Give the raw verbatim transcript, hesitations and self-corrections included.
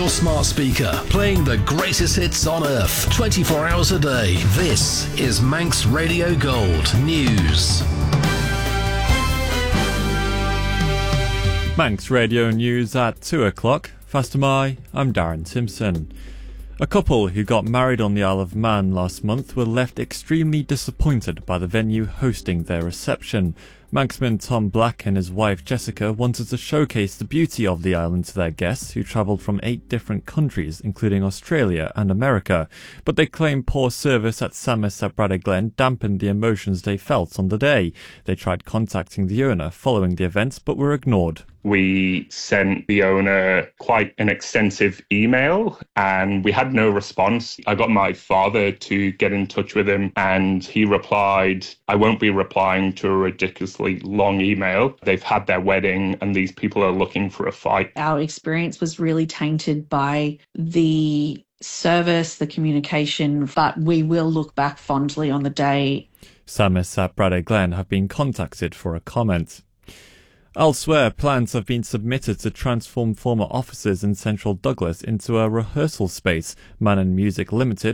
your smart speaker, playing the greatest hits on earth, twenty-four hours a day. This is Manx Radio Gold News. Manx Radio News at two o'clock. Fastamai, I'm Darren Simpson. A couple who got married on the Isle of Man last month were left extremely disappointed by the venue hosting their reception. Manxman Tom Black and his wife Jessica wanted to showcase the beauty of the island to their guests, who travelled from eight different countries, including Australia and America. But they claim poor service at Samis at Braddock Glen dampened the emotions they felt on the day. They tried contacting the owner following the event, but were ignored. We sent the owner quite an extensive email and we had no response. I got my father to get in touch with him and he replied, I won't be replying to a ridiculously long email. They've had their wedding and these people are looking for a fight. Our experience was really tainted by the service, the communication, but we will look back fondly on the day. Samis at Braddock Glen have been contacted for a comment. Elsewhere, plans have been submitted to transform former offices in central Douglas into a rehearsal space. Man and Music Limited